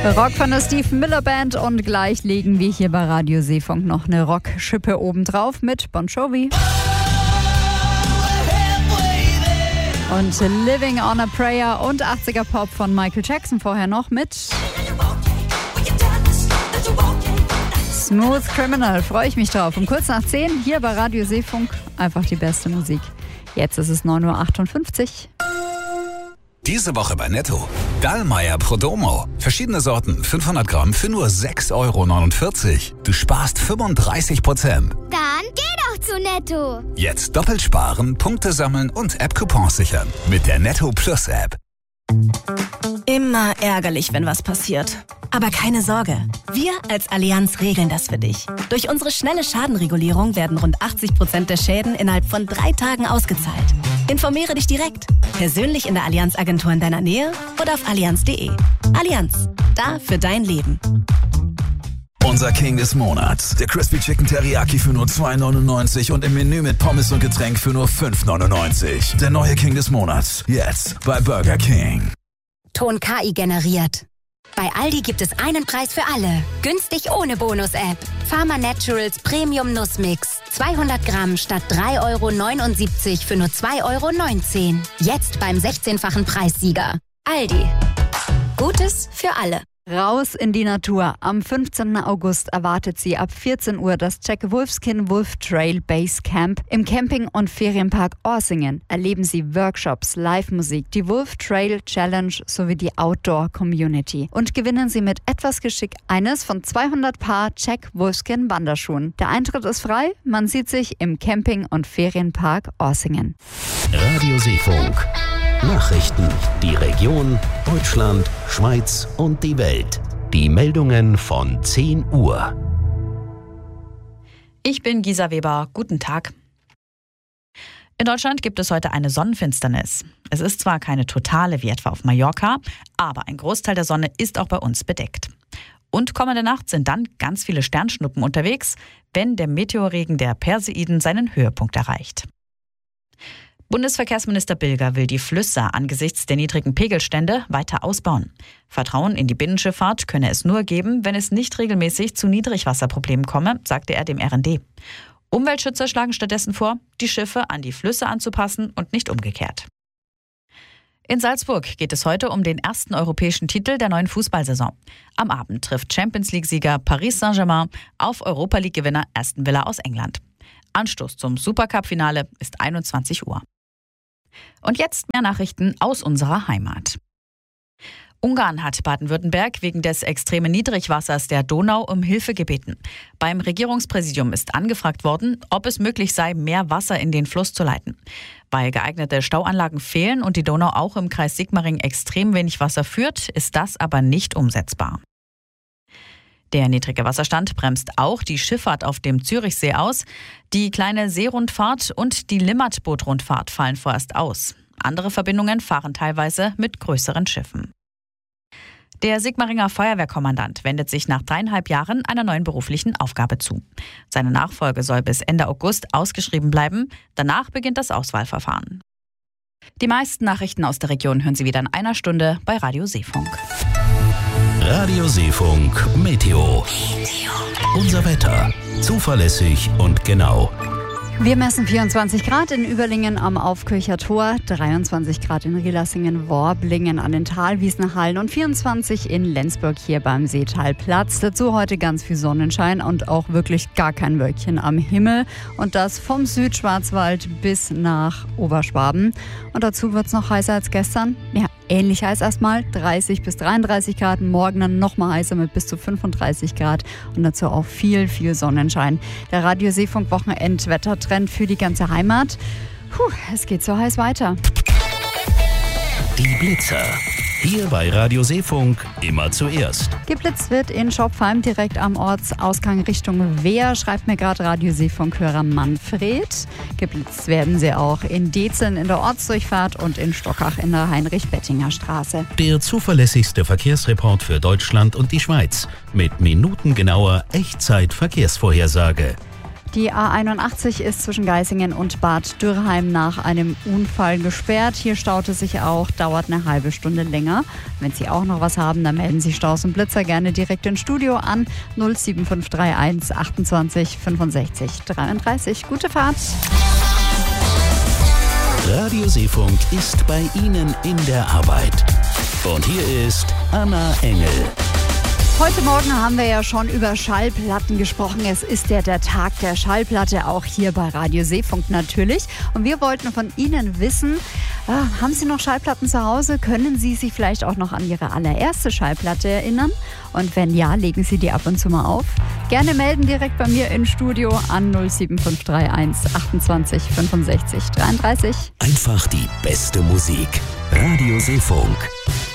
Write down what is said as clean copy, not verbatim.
Rock von der Steve Miller Band und gleich legen wir hier bei Radio Seefunk noch eine Rockschippe obendrauf mit Bon Jovi. Und Living on a Prayer und 80er Pop von Michael Jackson vorher noch mit Smooth Criminal. Freue ich mich drauf. Um kurz nach 10 hier bei Radio Seefunk einfach die beste Musik. Jetzt ist es 9.58 Uhr. Diese Woche bei Netto. Dallmayr Prodomo. Verschiedene Sorten, 500 Gramm für nur 6,49 Euro. Du sparst 35%. Dann geh doch zu Netto. Jetzt doppelt sparen, Punkte sammeln und App-Coupons sichern. Mit der Netto Plus App. Immer ärgerlich, wenn was passiert. Aber keine Sorge. Wir als Allianz regeln das für dich. Durch unsere schnelle Schadenregulierung werden rund 80% der Schäden innerhalb von 3 Tagen ausgezahlt. Informiere dich direkt. Persönlich in der Allianz-Agentur in deiner Nähe oder auf allianz.de. Allianz. Da für dein Leben. Unser King des Monats. Der Crispy Chicken Teriyaki für nur 2,99 und im Menü mit Pommes und Getränk für nur 5,99. Der neue King des Monats. Jetzt bei Burger King. Ton KI generiert. Bei Aldi gibt es einen Preis für alle. Günstig ohne Bonus-App. Pharma Naturals Premium Nussmix. 200 Gramm statt 3,79 € für nur 2,19 €. Jetzt beim 16-fachen Preissieger. Aldi. Gutes für alle. Raus in die Natur. Am 15. August erwartet Sie ab 14 Uhr das Jack Wolfskin Wolf Trail Base Camp im Camping- und Ferienpark Orsingen. Erleben Sie Workshops, Live-Musik, die Wolf Trail Challenge sowie die Outdoor Community. Und gewinnen Sie mit etwas Geschick eines von 200 Paar Jack Wolfskin Wanderschuhen. Der Eintritt ist frei. Man sieht sich im Camping- und Ferienpark Orsingen. Radio Seefunk. Nachrichten, die Region, Deutschland, Schweiz und die Welt. Die Meldungen von 10 Uhr. Ich bin Gisa Weber. Guten Tag. In Deutschland gibt es heute eine Sonnenfinsternis. Es ist zwar keine totale wie etwa auf Mallorca, aber ein Großteil der Sonne ist auch bei uns bedeckt. Und kommende Nacht sind dann ganz viele Sternschnuppen unterwegs, wenn der Meteorregen der Perseiden seinen Höhepunkt erreicht. Bundesverkehrsminister Bilger will die Flüsse angesichts der niedrigen Pegelstände weiter ausbauen. Vertrauen in die Binnenschifffahrt könne es nur geben, wenn es nicht regelmäßig zu Niedrigwasserproblemen komme, sagte er dem RND. Umweltschützer schlagen stattdessen vor, die Schiffe an die Flüsse anzupassen und nicht umgekehrt. In Salzburg geht es heute um den ersten europäischen Titel der neuen Fußballsaison. Am Abend trifft Champions-League-Sieger Paris Saint-Germain auf Europa-League-Gewinner Aston Villa aus England. Anstoß zum Supercup-Finale ist 21 Uhr. Und jetzt mehr Nachrichten aus unserer Heimat. Ungarn hat Baden-Württemberg wegen des extremen Niedrigwassers der Donau um Hilfe gebeten. Beim Regierungspräsidium ist angefragt worden, ob es möglich sei, mehr Wasser in den Fluss zu leiten. Weil geeignete Stauanlagen fehlen und die Donau auch im Kreis Sigmaringen extrem wenig Wasser führt, ist das aber nicht umsetzbar. Der niedrige Wasserstand bremst auch die Schifffahrt auf dem Zürichsee aus. Die kleine Seerundfahrt und die Limmatboot-Rundfahrt fallen vorerst aus. Andere Verbindungen fahren teilweise mit größeren Schiffen. Der Sigmaringer Feuerwehrkommandant wendet sich nach 3,5 Jahren einer neuen beruflichen Aufgabe zu. Seine Nachfolge soll bis Ende August ausgeschrieben bleiben. Danach beginnt das Auswahlverfahren. Die meisten Nachrichten aus der Region hören Sie wieder in einer Stunde bei Radio Seefunk. Radio Seefunk Meteo. Unser Wetter. Zuverlässig und genau. Wir messen 24 Grad in Überlingen am Aufkircher Tor, 23 Grad in Rielassingen, Worblingen an den Talwiesenhallen und 24 in Lenzburg hier beim Seetalplatz. Dazu heute ganz viel Sonnenschein und auch wirklich gar kein Wölkchen am Himmel. Und das vom Südschwarzwald bis nach Oberschwaben. Und dazu wird es noch heißer als gestern. Ja, ähnlich heiß erstmal, 30 bis 33 Grad. Morgen dann nochmal heißer mit bis zu 35 Grad. Und dazu auch viel, viel Sonnenschein. Der Radio Seefunk Wochenendwettertrend für die ganze Heimat. Es geht so heiß weiter. Die Blitzer. Hier bei Radio Seefunk immer zuerst. Geblitzt wird in Schopfheim direkt am Ortsausgang Richtung Wehr, schreibt mir gerade Radio Seefunk-Hörer Manfred. Geblitzt werden sie auch in Dezen in der Ortsdurchfahrt und in Stockach in der Heinrich-Bettinger Straße. Der zuverlässigste Verkehrsreport für Deutschland und die Schweiz mit minutengenauer Echtzeit-Verkehrsvorhersage. Die A81 ist zwischen Geisingen und Bad Dürrheim nach einem Unfall gesperrt. Hier staut es sich auch, dauert eine halbe Stunde länger. Wenn Sie auch noch was haben, dann melden Sie Staus und Blitzer gerne direkt ins Studio an 07531 28 65 33. Gute Fahrt! Radio Seefunk ist bei Ihnen in der Arbeit. Und hier ist Anna Engel. Heute Morgen haben wir ja schon über Schallplatten gesprochen. Es ist ja der Tag der Schallplatte, auch hier bei Radio Seefunk natürlich. Und wir wollten von Ihnen wissen, haben Sie noch Schallplatten zu Hause? Können Sie sich vielleicht auch noch an Ihre allererste Schallplatte erinnern? Und wenn ja, legen Sie die ab und zu mal auf. Gerne melden direkt bei mir ins Studio an 07531 28 65 33. Einfach die beste Musik. Radio Seefunk.